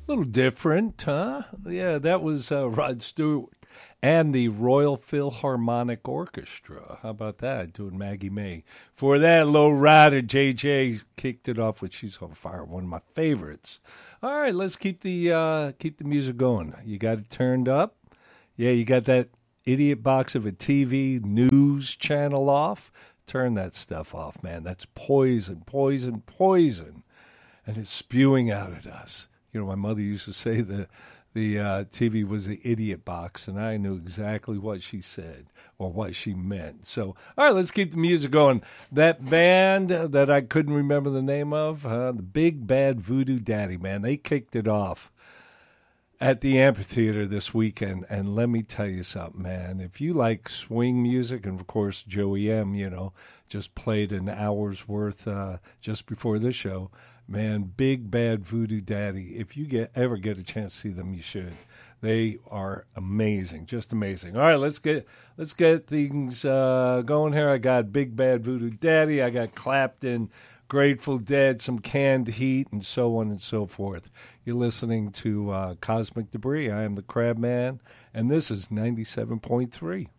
A little different, huh? Yeah, that was Rod Stewart and the Royal Philharmonic Orchestra. How about that? Doing Maggie May. For that, Low Rider, JJ kicked it off with "She's on Fire," one of my favorites. All right, let's keep the music going. You got it turned up. Yeah, you got that idiot box of a TV news channel off. Turn that stuff off, man. That's poison, poison, poison, and it's spewing out at us. You know, my mother used to say the TV was the idiot box, and I knew exactly what she said or what she meant. So, all right, let's keep the music going. That band that I couldn't remember the name of, the Big Bad Voodoo Daddy, man, they kicked it off at the amphitheater this weekend, and let me tell you something, man. If you like swing music, and of course Joey M, just played an hour's worth just before this show, man, Big Bad Voodoo Daddy. If you ever get a chance to see them, you should. They are amazing, just amazing. All right, let's get things going here. I got Big Bad Voodoo Daddy. I got Clapton, Grateful Dead, some Canned Heat, and so on and so forth. You're listening to Cosmic Debris. I am the Crab Man, and this is 97.3.